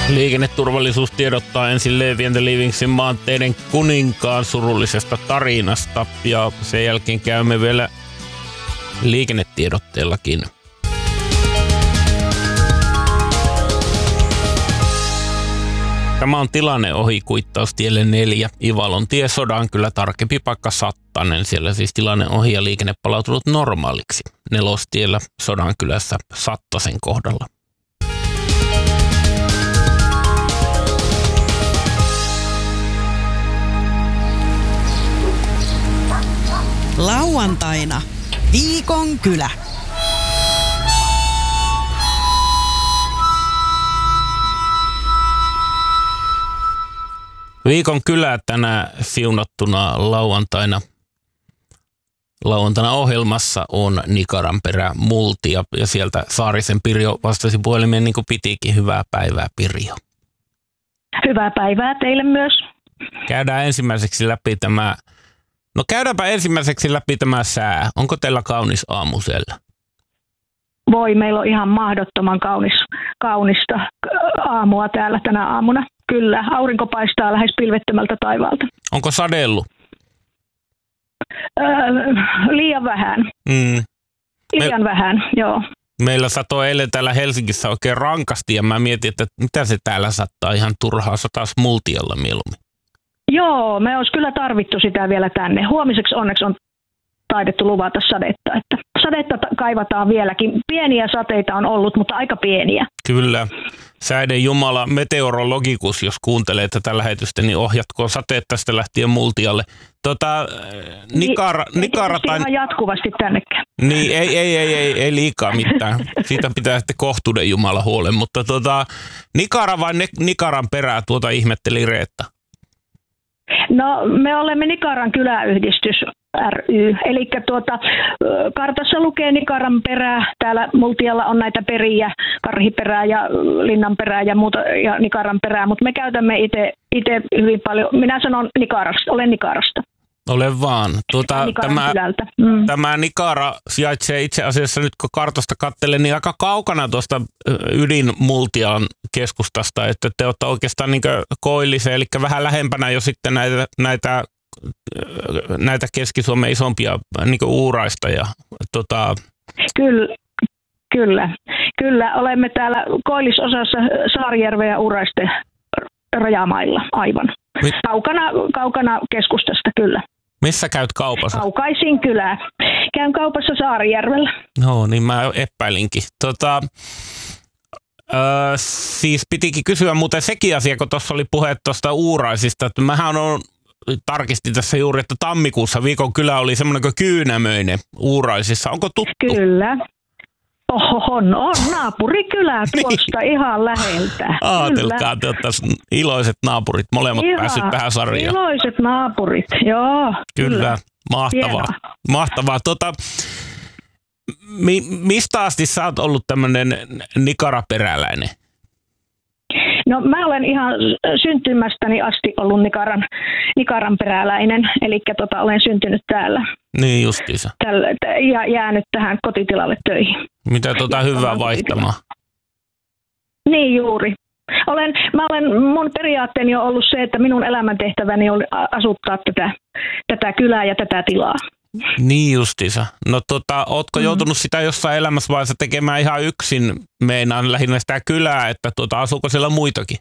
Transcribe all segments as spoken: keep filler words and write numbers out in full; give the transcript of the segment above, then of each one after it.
Liikenneturvallisuus tiedottaa ensin Levi and the Livingsin maanteiden kuninkaan surullisesta tarinasta ja sen jälkeen käymme vielä liikennetiedotteellakin. Tämä on tilanne ohi Kuittaustielle neljä, Ivalon tie, Sodankylä, tarkempi paikka Sattanen. Siellä siis tilanne ohi ja liikenne palautunut normaaliksi. Nelostiellä Sodankylässä Sattasen kohdalla. Lauantaina Viikon kylä. Viikon kylä tänä siunattuna lauantaina. Lauantaina ohjelmassa on Nikaranperä Multia ja sieltä Saarisen Pirjo vastasi puhelimeen niin kuin pitikin. Hyvää päivää, Pirjo. Hyvää päivää teille myös. Käydään ensimmäiseksi läpi tämä, no käydäänpä ensimmäiseksi läpi tämä sää. Onko teillä kaunis aamu siellä? Voi, meillä on ihan mahdottoman kaunis, kaunista aamua täällä tänä aamuna. Kyllä, aurinko paistaa lähes pilvettömältä taivaalta. Onko sadellut? Öö, liian vähän. Mm. Liian Me, vähän, joo. Meillä satoi eilen täällä Helsingissä oikein rankasti ja mä mietin, että mitä se täällä sattaa ihan turhaa, sataisi Multialla mieluummin. Joo, me olisi kyllä tarvittu sitä vielä tänne. Huomiseksi onneksi on taidettu luvata sadetta. Että sadetta kaivataan vieläkin. Pieniä sateita on ollut, mutta aika pieniä. Kyllä. Säiden Jumala, meteorologikus, jos kuuntelee tätä lähetystä, niin ohjatkoon sateet tästä lähtien Multialle. Tota, Nikara, ei, Nikara ei tai... ihan jatkuvasti tännekään. Niin, ei, ei, ei, ei, ei liikaa mitään. Siitä pitää sitten kohtuuden Jumala huolen. Mutta tota, Nikara vai ne, Nikaran perää, tuota ihmetteli Reetta. No, me olemme Nikaran kyläyhdistys ry. Eli tuota, kartassa lukee Nikaran perää. Täällä Multialla on näitä periä, Karhiperää ja Linnanperää ja muuta ja Nikaran perää, mutta me käytämme itse hyvin paljon. Minä sanon Nikarasta, olen Nikarasta. Ole vaan. Tuota, tämä, mm. tämä Nikara sijaitsee itse asiassa nyt kun kartasta katselen, niin aika kaukana tuosta ydinmultian keskustasta, että te olette oikeastaan niin koillisen, eli vähän lähempänä jo sitten näitä, näitä, näitä Keski-Suomen isompia niin Uuraista. Ja, tota... Kyllä. Kyllä, kyllä. Olemme täällä koillisosassa Saarijärven ja Uuraisten rajamailla aivan. Mit? Kaukana, kaukana keskustasta, kyllä. Missä käyt kaupassa? Kaukaisin kylää. Käyn kaupassa Saarijärvellä. No niin, mä epäilinkin. Tota, öö, siis pitikin kysyä muuten sekin asia, kun tuossa oli puhe tuosta Uuraisista. Että mähän on, tarkistin tässä juuri, että tammikuussa Viikon kylä oli semmoinen kuin Kyynämöinen Uuraisissa. Onko tuttu? Kyllä. Oho, on, on naapurikylä tuosta ihan läheltä. Aatelkaa, te ottaisiin iloiset naapurit, molemmat ihan päässyt tähän sarjaan. Iloiset naapurit, joo. Kyllä, kyllä. Mahtavaa. Hienoa. Mahtavaa. Tota, mi, mistä asti sä oot ollut tämmöinen nikaraperäläinen? No mä olen ihan syntymästäni asti ollut Nikaran, Nikaran peräläinen, eli tota, olen syntynyt täällä. Niin justiinsa. Tällä, ja jäänyt tähän kotitilalle töihin. Mitä tota hyvää vaihtamaan? Niin juuri. Olen, mä olen, mun periaatteeni on ollut se, että minun elämäntehtäväni on asuttaa tätä, tätä kylää ja tätä tilaa. Niin justiinsa. No tota, ootko joutunut sitä jossain elämässä vaiheessa tekemään ihan yksin, meinaan lähinnä sitä kylää, että tuota, asuuko siellä muitakin?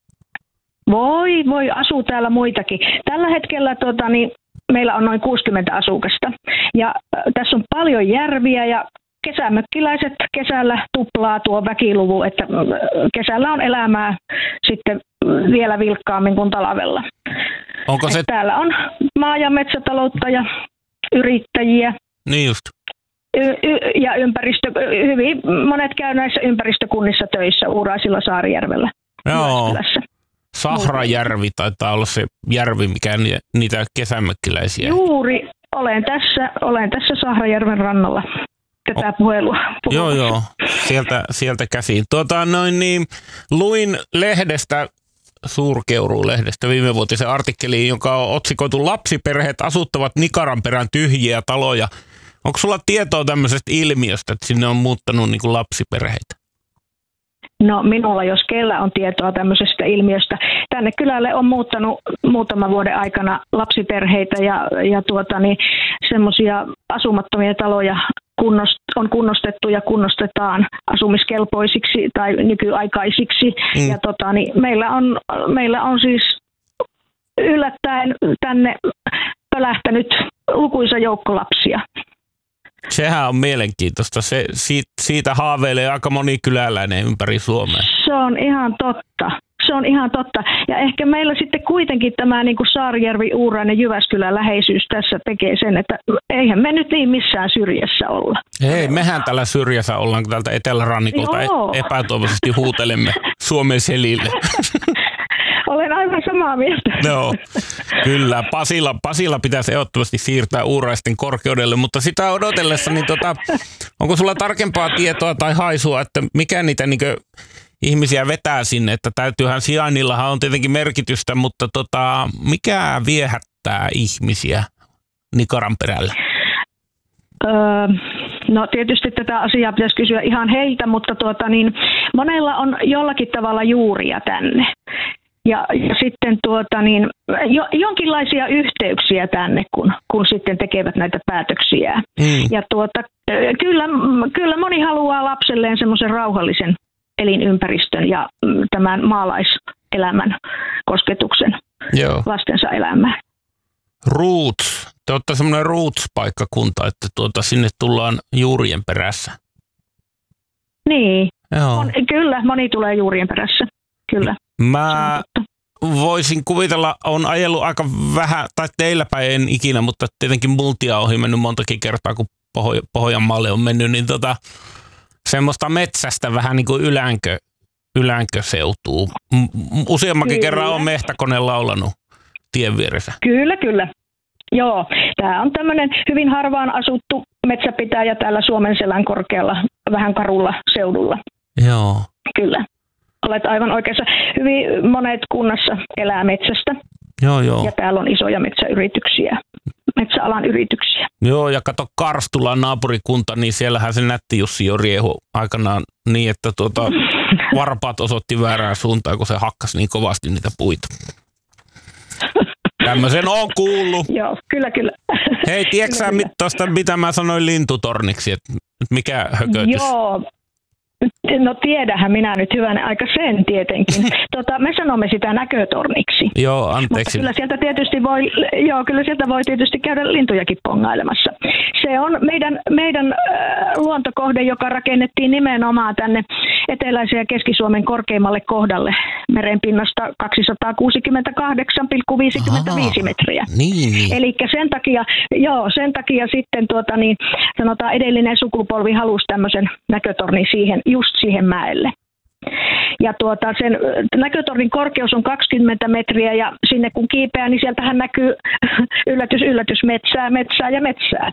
Voi, voi, asuu täällä muitakin. Tällä hetkellä tuota, niin, meillä on noin kuusikymmentä asukasta ja äh, tässä on paljon järviä ja kesämökkiläiset kesällä tuplaa tuo väkiluvu, että äh, kesällä on elämää sitten vielä vilkkaammin kuin talvella. Onko se... Täällä on maa- ja metsätaloutta ja yrittäjiä. Niin just. Y- y- ja ympäristö, hyvin monet käy näissä ympäristökunnissa töissä Uuraisilla, Saarijärvellä. Joo. Sahrajärvi taitaa olla se järvi, mikä niitä kesämökkiläisiä. Juuri. Olen tässä, olen tässä Sahrajärven rannalla tätä oh. puhelua. Joo, joo. Sieltä, sieltä käsiin. Tuota, noin niin, luin lehdestä, Suurkeuruu-lehdestä viimevuotisen artikkeliin, joka on otsikoitu Lapsiperheet asuttavat Nikaranperän tyhjiä taloja. Onko sulla tietoa tämmöisestä ilmiöstä, että sinne on muuttanut niin kuin lapsiperheitä? No minulla, jos kellä on tietoa tämmöisestä ilmiöstä. Tänne kylälle on muuttanut muutaman vuoden aikana lapsiperheitä ja, ja tuota, niin, semmoisia asumattomia taloja kunnost, on kunnostettu ja kunnostetaan asumiskelpoisiksi tai nykyaikaisiksi. Mm. Ja tota, niin, meillä, on, meillä on siis yllättäen tänne pölähtänyt lukuisa joukko lapsia. Sehän on mielenkiintoista. Se, siitä, siitä haaveilee aika moni kyläläinen ympäri Suomea. Se on ihan totta. Se on ihan totta. Ja ehkä meillä sitten kuitenkin tämä niin kuin Saarijärvi, Uurainen, Jyväskylän läheisyys tässä tekee sen, että eihän me nyt niin missään syrjässä olla. Ei, mehän tällä syrjässä ollaan, kun täältä etelärannikolta Joo. epätoivoisesti huutelemme Suomen selille. Olen aivan samaa mieltä. Joo, kyllä. Pasila, Pasila pitäisi ehdottomasti siirtää Uuraisten korkeudelle, mutta sitä odotellessa, niin tota, onko sulla tarkempaa tietoa tai haisua, että mikä niitä niinkö ihmisiä vetää sinne, että täytyyhän sijainnillahan on tietenkin merkitystä, mutta tota, mikä viehättää ihmisiä Nikaran perällä? Öö, no tietysti tätä asiaa pitäisi kysyä ihan heiltä, mutta tuota, niin, monella on jollakin tavalla juuria tänne. Ja, ja sitten tuota, niin, jo, jonkinlaisia yhteyksiä tänne, kun, kun sitten tekevät näitä päätöksiä. Mm. Ja tuota, kyllä, kyllä moni haluaa lapselleen semmoisen rauhallisen elinympäristön ja tämän maalaiselämän kosketuksen Joo. lastensa elämään. Roots. Te olette semmoinen roots-paikkakunta, että tuota, sinne tullaan juurien perässä. Niin, on, kyllä, moni tulee juurien perässä, kyllä. Mä voisin kuvitella, on ajellut aika vähän, tai teillä päin en ikinä, mutta tietenkin multia ohi mennyt montakin kertaa, kun Poh- Pohjanmaalle on mennyt, niin tota, semmoista metsästä vähän niin kuin ylänkö, ylänkö seutuu. Useammankin kyllä. kerran on mehtäkone laulanut tien vieressä. Kyllä, kyllä. Joo, tämä on tämmöinen hyvin harvaan asuttu metsäpitäjä täällä Suomenselän korkealla, vähän karulla seudulla. Joo. Kyllä. Olet aivan oikeassa. Hyvin monet kunnassa elää metsästä. Joo, joo. Ja täällä on isoja metsäyrityksiä, metsäalan yrityksiä. Joo, ja kato Karstulan naapurikunta, niin siellähän se nätti Jussi jo riehu aikanaan niin, että tuota, varpaat osoitti väärään suuntaan, kun se hakkasi niin kovasti niitä puita. Tämmöisen on kuullut. Joo, kyllä, kyllä. Hei, tiedätkö sä tuosta, mitä mä sanoin lintutorniksi, että mikä hökötys? Joo. No tiedähän minä nyt hyvänä aika sen tietenkin. Tota, me sanomme sitä näkötorniksi. Joo, anteeksi. Mutta kyllä sieltä tietysti voi, joo, kyllä sieltä voi tietysti käydä lintujakin pongailemassa. Se on meidän, meidän äh, luontokohde, joka rakennettiin nimenomaan tänne eteläisen ja Keski-Suomen korkeimmalle kohdalle merenpinnasta kaksisataakuusikymmentäkahdeksan pilkku viisikymmentäviisi metriä. Niin, niin. Eli sen takia, joo, sen takia sitten tuota, niin, sanotaan edellinen sukupolvi halusi tämmöisen näkötornin siihen, just siihen mäelle. Ja tuota, sen näkötornin korkeus on kaksikymmentä metriä ja sinne kun kiipeää, niin sieltähän näkyy yllätys, yllätys, metsää, metsää ja metsää.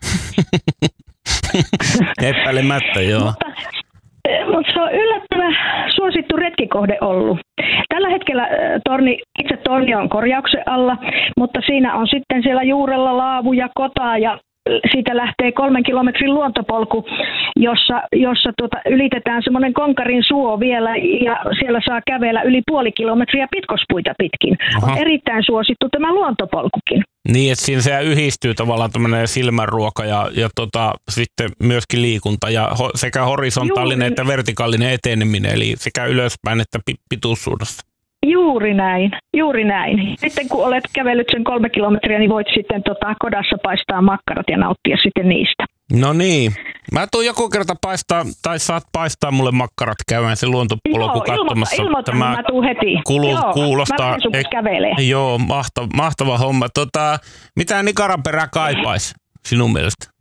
Epäilemättä, joo. Mutta, mutta se on yllättävän suosittu retkikohde ollut. Tällä hetkellä torni, itse torni on korjauksen alla, mutta siinä on sitten siellä juurella laavu ja kotaa ja siitä lähtee kolmen kilometrin luontopolku, jossa, jossa tuota, ylitetään semmoinen Konkarin suo vielä ja siellä saa kävellä yli puoli kilometriä pitkospuita pitkin. Aha. On erittäin suosittu tämä luontopolkukin. Niin, että siinä se yhdistyy tavallaan tämmöinen silmänruoka ja, ja tota, sitten myöskin liikunta ja ho, sekä horisontaalinen Juuri. että vertikaalinen eteneminen, eli sekä ylöspäin että pituussuunnassa. Juuri näin, juuri näin. Sitten kun olet kävellyt sen kolme kilometriä, niin voit sitten tota, kodassa paistaa makkarat ja nauttia sitten niistä. No niin. Mä tuun joku kerta paistaa, tai saat paistaa mulle makkarat käymään se luontopolku katsomassa. Ilmoita, Tämä mä tuun heti. Kulu, joo, kuulostaa. Mä e- kävelee. Joo, mahtava, mahtava homma. Tota, mitä Nikaran perä kaipaisi sinun mielestä?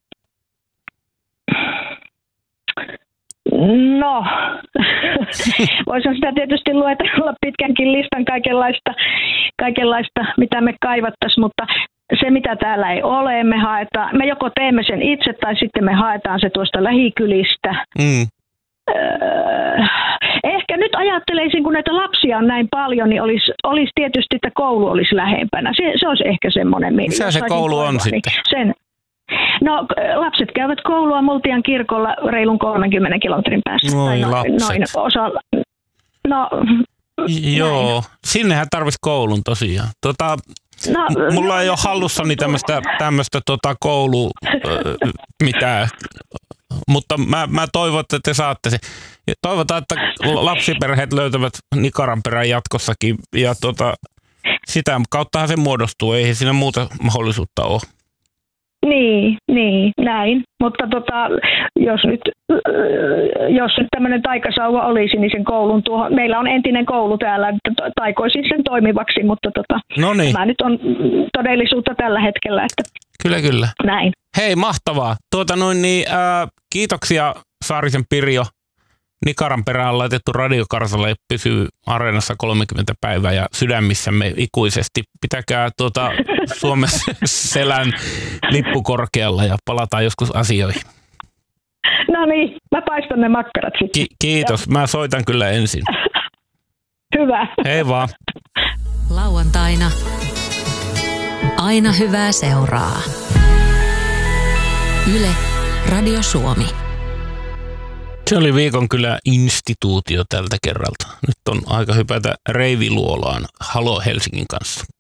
No, voisin sitä tietysti luetella pitkänkin listan kaikenlaista, kaikenlaista mitä me kaivattaisiin, mutta se mitä täällä ei ole, me haetaan, me joko teemme sen itse tai sitten me haetaan se tuosta lähikylistä. Mm. Öö, ehkä nyt ajatteleisin, kun näitä lapsia on näin paljon, niin olisi, olisi tietysti, että koulu olisi lähempänä. Se, se olisi ehkä semmoinen. Missä se koulu on niin sitten? Sen, No lapset käyvät koulua Multian kirkolla reilun kolmenkymmenen kilometrin päässä. Noin noin, lapset. Noin osa, No, Joo, näin. sinnehän tarvitsisi koulun tosiaan. Tota, No, m- mulla no, ei ole hallussani tämmöistä tämmöistä tota koulu äh, mitään, mutta mä, mä toivon, että te saatte se. Ja toivotaan, että lapsiperheet löytävät Nikaran perään jatkossakin ja tota, sitä kauttahan se muodostuu, ei siinä muuta mahdollisuutta ole. Niin, niin, näin. Mutta tota, jos nyt, jos nyt tämmöinen taikasauva olisi, niin sen koulun tuohon, meillä on entinen koulu täällä, että taikoisin sen toimivaksi, mutta tota, No niin, tämä nyt on todellisuutta tällä hetkellä, että kyllä kyllä. näin. Hei, mahtavaa. Tuota noin niin, ää, kiitoksia Saarisen Pirjo. Nikaran perään laitettu radiokarsalle pysyy Areenassa kolmekymmentä päivää ja sydämissämme ikuisesti. Pitäkää tuota Suomen selän lippu korkealla ja palataan joskus asioihin. No niin, mä paistan ne makkarat sitten. Ki- kiitos, mä soitan kyllä ensin. Hyvä. Hei vaan. Lauantaina aina hyvää seuraa. Yle, Radio Suomi. Se oli viikon kyllä instituutio tältä kerralta. Nyt on aika hypätä reiviluolaan Halo Helsingin kanssa.